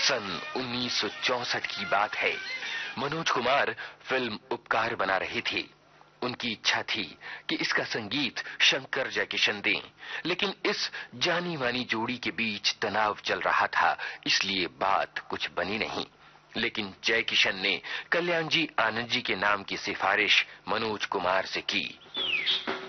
सन 1964 की बात है। मनोज कुमार फिल्म उपकार बना रहे थे। उनकी इच्छा थी कि इसका संगीत शंकर जयकिशन दें, लेकिन इस जानी मानी जोड़ी के बीच तनाव चल रहा था, इसलिए बात कुछ बनी नहीं। लेकिन जयकिशन ने कल्याण जी आनंद जी के नाम की सिफारिश मनोज कुमार से की।